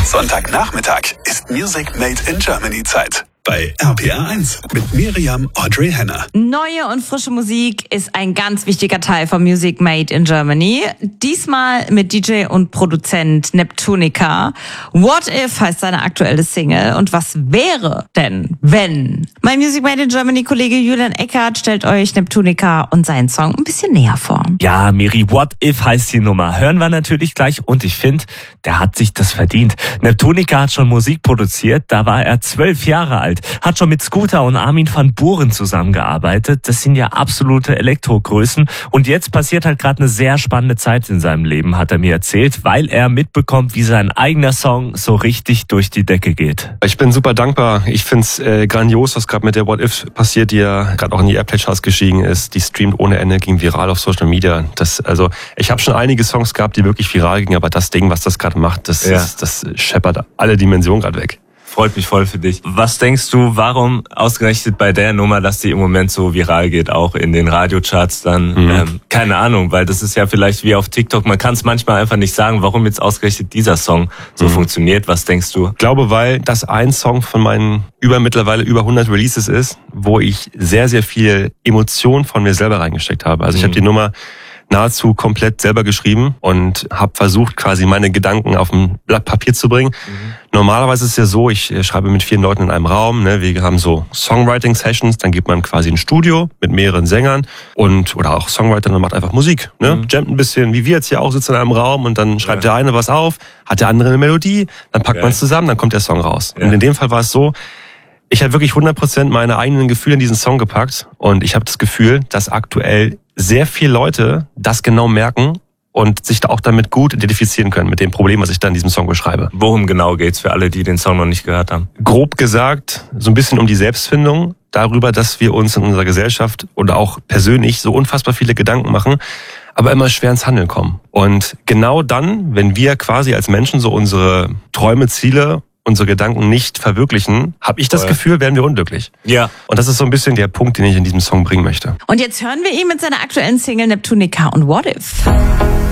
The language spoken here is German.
Sonntagnachmittag ist Music Made in Germany Zeit. Bei RPR 1 mit Miriam Audrey Henner. Neue und frische Musik ist ein ganz wichtiger Teil von Music Made in Germany. Diesmal mit DJ und Produzent Neptunica. What If heißt seine aktuelle Single. Und was wäre denn, wenn? Mein Music Made in Germany Kollege Julian Eckert stellt euch Neptunica und seinen Song ein bisschen näher vor. Ja, Miri, What If heißt die Nummer. Hören wir natürlich gleich und ich finde, der hat sich das verdient. Neptunica hat schon Musik produziert, da war er 12 Jahre alt. Hat schon mit Scooter und Armin van Buuren zusammengearbeitet. Das sind ja absolute Elektrogrößen. Und jetzt passiert halt gerade eine sehr spannende Zeit in seinem Leben, hat er mir erzählt, weil er mitbekommt, wie sein eigener Song so richtig durch die Decke geht. Ich bin super dankbar. Ich find's grandios, was gerade mit der What If passiert, die ja gerade auch in die Airplay-Charts gestiegen ist. Die streamt ohne Ende, ging viral auf Social Media. Ich habe schon einige Songs gehabt, die wirklich viral gingen, aber das Ding, was das gerade macht, das scheppert alle Dimensionen gerade weg. Freut mich voll für dich. Was denkst du, warum ausgerechnet bei der Nummer, dass die im Moment so viral geht, auch in den Radiocharts dann? Keine Ahnung, weil das ist ja vielleicht wie auf TikTok, man kann es manchmal einfach nicht sagen, warum jetzt ausgerechnet dieser Song so funktioniert. Was denkst du? Ich glaube, weil das ein Song von meinen mittlerweile über 100 Releases ist, wo ich sehr, sehr viel Emotion von mir selber reingesteckt habe. Also ich habe die Nummer nahezu komplett selber geschrieben und habe versucht, quasi meine Gedanken auf ein Blatt Papier zu bringen. Normalerweise ist es ja so, ich schreibe mit 4 Leuten in einem Raum, ne? Wir haben so Songwriting-Sessions, dann geht man quasi ins Studio mit mehreren Sängern oder auch Songwritern und macht einfach Musik. Ne? Jammt ein bisschen, wie wir jetzt hier auch sitzen in einem Raum und dann schreibt der eine was auf, hat der andere eine Melodie, dann packt man es zusammen, dann kommt der Song raus. Und in dem Fall war es so, ich habe wirklich 100% meine eigenen Gefühle in diesen Song gepackt und ich habe das Gefühl, dass aktuell sehr viele Leute das genau merken und sich da auch damit gut identifizieren können mit dem Problem, was ich da in diesem Song beschreibe. Worum genau geht's für alle, die den Song noch nicht gehört haben? Grob gesagt, so ein bisschen um die Selbstfindung, darüber, dass wir uns in unserer Gesellschaft oder auch persönlich so unfassbar viele Gedanken machen, aber immer schwer ins Handeln kommen. Und genau dann, wenn wir quasi als Menschen so unsere Träume, Ziele, unsere Gedanken nicht verwirklichen, habe ich das Gefühl, werden wir unglücklich. Ja. Und das ist so ein bisschen der Punkt, den ich in diesem Song bringen möchte. Und jetzt hören wir ihn mit seiner aktuellen Single Neptunica und What If.